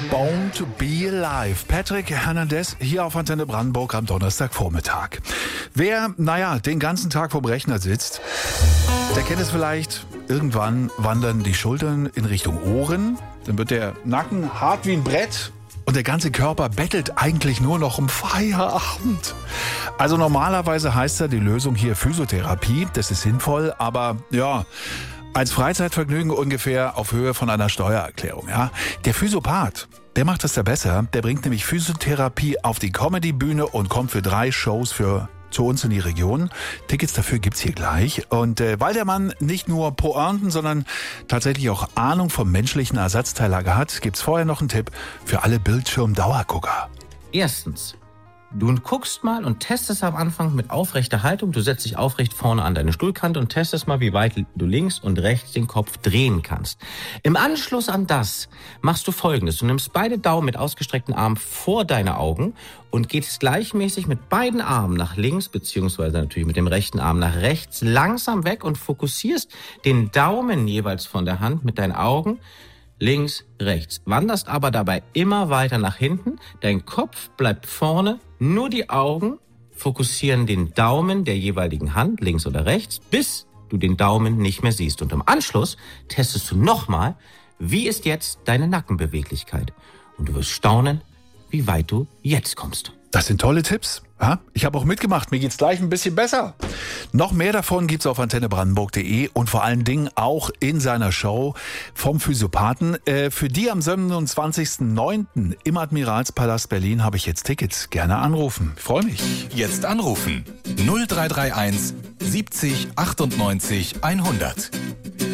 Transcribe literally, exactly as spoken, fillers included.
Born to be alive. Patrick Hernandez hier auf Antenne Brandenburg am Donnerstagvormittag. Wer, naja, den ganzen Tag vorm Rechner sitzt, der kennt es vielleicht. Irgendwann wandern die Schultern in Richtung Ohren. Dann wird der Nacken hart wie ein Brett. Und der ganze Körper bettelt eigentlich nur noch um Feierabend. Also normalerweise heißt ja die Lösung hier Physiotherapie. Das ist sinnvoll, aber ja, als Freizeitvergnügen ungefähr auf Höhe von einer Steuererklärung. Ja. Der Physiopath, der macht das ja besser. Der bringt nämlich Physiotherapie auf die Comedy-Bühne und kommt für drei Shows für zu uns in die Region. Tickets dafür gibt's hier gleich. Und äh, weil der Mann nicht nur Pointen, sondern tatsächlich auch Ahnung vom menschlichen Ersatzteillager hat, gibt's vorher noch einen Tipp für alle Bildschirmdauergucker. Erstens, du guckst mal und testest am Anfang mit aufrechter Haltung. Du setzt dich aufrecht vorne an deine Stuhlkante und testest mal, wie weit du links und rechts den Kopf drehen kannst. Im Anschluss an das machst du Folgendes. Du nimmst beide Daumen mit ausgestreckten Armen vor deine Augen und gehst gleichmäßig mit beiden Armen nach links, beziehungsweise natürlich mit dem rechten Arm nach rechts, langsam weg und fokussierst den Daumen jeweils von der Hand mit deinen Augen links, rechts. Wanderst aber dabei immer weiter nach hinten. Dein Kopf bleibt vorne, nur die Augen fokussieren den Daumen der jeweiligen Hand, links oder rechts, bis du den Daumen nicht mehr siehst. Und im Anschluss testest du nochmal, wie ist jetzt deine Nackenbeweglichkeit. Und du wirst staunen, wie weit du jetzt kommst. Das sind tolle Tipps. Ja, ich habe auch mitgemacht. Mir geht's gleich ein bisschen besser. Noch mehr davon gibt's auf antenne brandenburg punkt de und vor allen Dingen auch in seiner Show vom Physiopathen. Äh, für die am siebenundzwanzigsten neunten im Admiralspalast Berlin habe ich jetzt Tickets. Gerne anrufen. Ich freue mich. Jetzt anrufen. null drei drei eins siebzig achtundneunzig hundert.